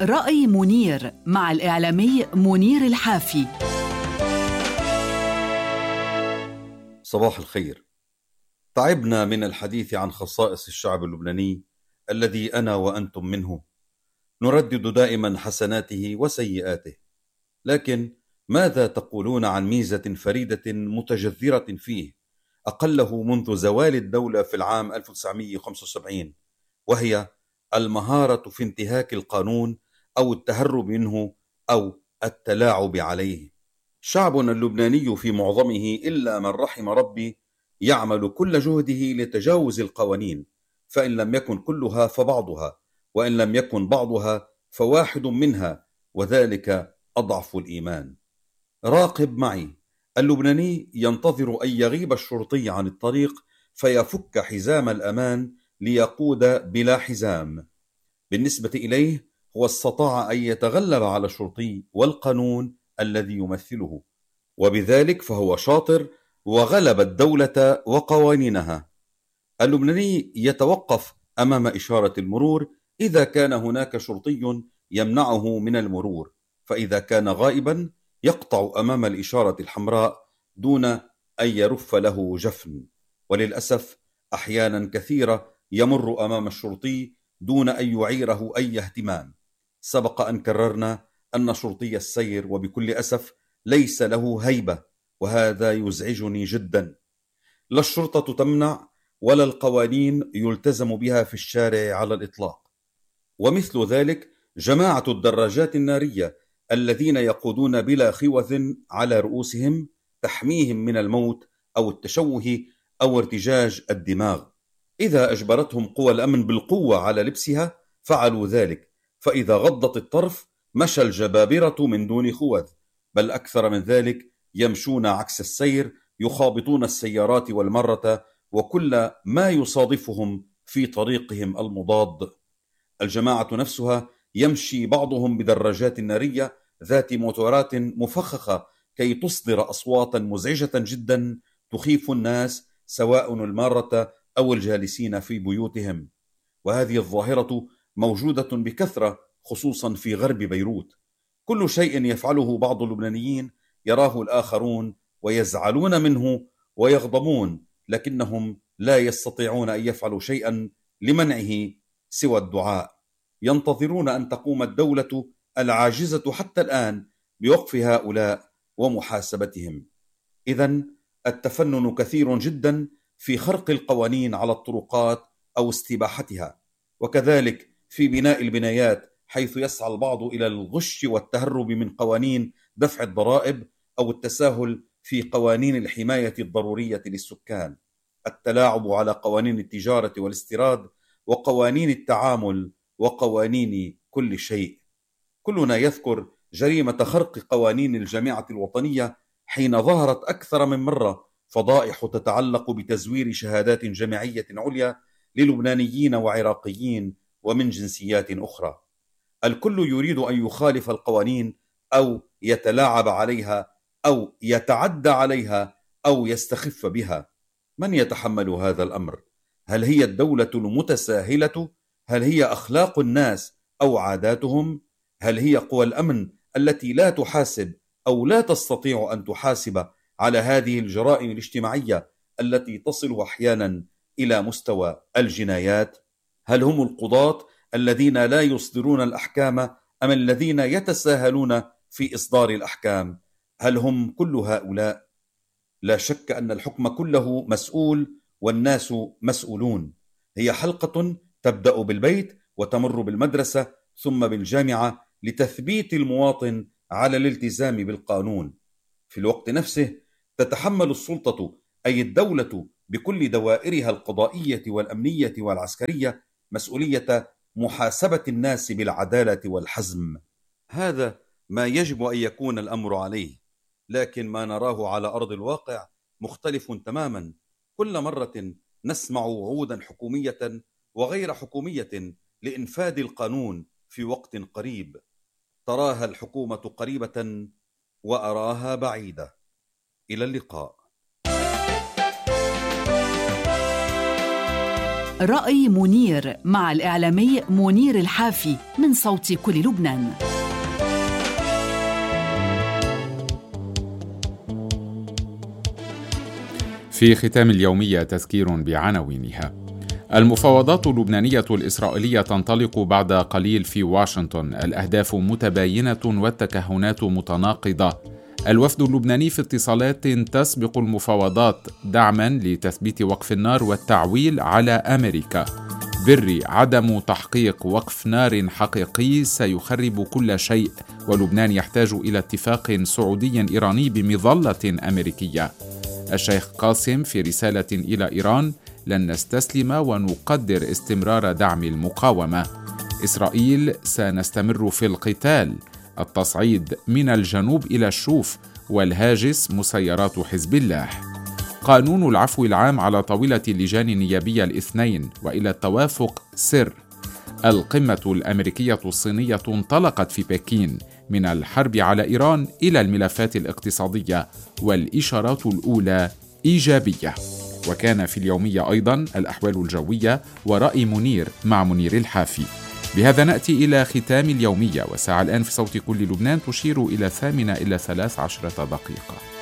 رأي منير مع الإعلامي منير الحافي. صباح الخير. تعبنا من الحديث عن خصائص الشعب اللبناني الذي أنا وأنتم منه، نردد دائما حسناته وسيئاته، لكن ماذا تقولون عن ميزة فريدة متجذرة فيه أقله منذ زوال الدولة في العام 1975، وهي المهارة في انتهاك القانون أو التهرب منه أو التلاعب عليه؟ شعبنا اللبناني في معظمه إلا من رحم ربي يعمل كل جهده لتجاوز القوانين، فإن لم يكن كلها فبعضها، وإن لم يكن بعضها فواحد منها، وذلك أضعف الإيمان. راقب معي، اللبناني ينتظر أن يغيب الشرطي عن الطريق فيفك حزام الأمان ليقود بلا حزام. بالنسبة إليه هو استطاع أن يتغلب على الشرطي والقانون الذي يمثله، وبذلك فهو شاطر وغلب الدولة وقوانينها. اللبناني يتوقف أمام إشارة المرور إذا كان هناك شرطي يمنعه من المرور، فإذا كان غائبا يقطع أمام الإشارة الحمراء دون أن يرف له جفن. وللأسف أحيانا كثيرة يمر أمام الشرطي دون أن يعيره أي اهتمام. سبق أن كررنا أن شرطي السير وبكل أسف ليس له هيبة، وهذا يزعجني جدا. لا الشرطة تمنع ولا القوانين يلتزم بها في الشارع على الإطلاق. ومثل ذلك جماعة الدراجات النارية الذين يقودون بلا خوذ على رؤوسهم تحميهم من الموت أو التشوه أو ارتجاج الدماغ. إذا أجبرتهم قوى الأمن بالقوة على لبسها فعلوا ذلك، فإذا غضت الطرف مشى الجبابرة من دون خوذ، بل أكثر من ذلك يمشون عكس السير، يخابطون السيارات والمرة وكل ما يصادفهم في طريقهم المضاد. الجماعة نفسها يمشي بعضهم بدراجات نارية ذات موتورات مفخخة كي تصدر أصواتا مزعجة جدا تخيف الناس سواء المارة أو الجالسين في بيوتهم. وهذه الظاهرة موجودة بكثرة خصوصا في غرب بيروت. كل شيء يفعله بعض اللبنانيين يراه الآخرون ويزعلون منه ويغضبون، لكنهم لا يستطيعون أن يفعلوا شيئا لمنعه سوى الدعاء. ينتظرون أن تقوم الدولة العاجزة حتى الآن بوقف هؤلاء ومحاسبتهم. إذن التفنن كثير جدا في خرق القوانين على الطرقات أو استباحتها، وكذلك في بناء البنايات، حيث يسعى البعض إلى الغش والتهرب من قوانين دفع الضرائب أو التساهل في قوانين الحماية الضرورية للسكان، التلاعب على قوانين التجارة والاستيراد وقوانين التعامل وقوانين كل شيء. كلنا يذكر جريمة خرق قوانين الجامعة الوطنية حين ظهرت أكثر من مرة فضائح تتعلق بتزوير شهادات جامعية عليا للبنانيين وعراقيين ومن جنسيات أخرى. الكل يريد أن يخالف القوانين أو يتلاعب عليها أو يتعدى عليها أو يستخف بها. من يتحمل هذا الأمر؟ هل هي الدولة المتساهلة؟ هل هي أخلاق الناس أو عاداتهم؟ هل هي قوى الأمن التي لا تحاسب أو لا تستطيع أن تحاسب على هذه الجرائم الاجتماعية التي تصل أحيانا إلى مستوى الجنايات؟ هل هم القضاة الذين لا يصدرون الأحكام أم الذين يتساهلون في إصدار الأحكام؟ هل هم كل هؤلاء؟ لا شك أن الحكم كله مسؤول والناس مسؤولون. هي حلقة تبدأ بالبيت وتمر بالمدرسة ثم بالجامعة لتثبيت المواطن على الالتزام بالقانون. في الوقت نفسه تتحمل السلطة أي الدولة بكل دوائرها القضائية والأمنية والعسكرية مسؤولية محاسبة الناس بالعدالة والحزم. هذا ما يجب أن يكون الأمر عليه، لكن ما نراه على أرض الواقع مختلف تماما. كل مرة نسمع وعودا حكومية وغير حكومية لإنفاذ القانون في وقت قريب. تراها الحكومة قريبة وأراها بعيدة. إلى اللقاء. رأي منير مع الإعلامي منير الحافي من صوت كل لبنان. في ختام اليومية تذكير بعناوينها. المفاوضات اللبنانية الإسرائيلية تنطلق بعد قليل في واشنطن، الأهداف متباينة والتكهنات متناقضة. الوفد اللبناني في اتصالات تسبق المفاوضات دعما لتثبيت وقف النار والتعويل على أمريكا. بري عدم تحقيق وقف نار حقيقي سيخرب كل شيء، ولبنان يحتاج إلى اتفاق سعودي إيراني بمظلة أمريكية. الشيخ قاسم في رسالة إلى إيران: لن نستسلم ونقدر استمرار دعم المقاومة. إسرائيل: سنستمر في القتال. التصعيد من الجنوب إلى الشوف، والهاجس مسيرات حزب الله. قانون العفو العام على طاولة اللجان النيابية الاثنين، وإلى التوافق سر. القمة الأمريكية الصينية انطلقت في بكين، من الحرب على إيران إلى الملفات الاقتصادية، والإشارات الأولى إيجابية. وكان في اليومية أيضا الأحوال الجوية ورأي منير مع منير الحافي. بهذا نأتي إلى ختام اليومية، والساعة الآن في صوت كل لبنان تشير إلى 8:13 دقيقة.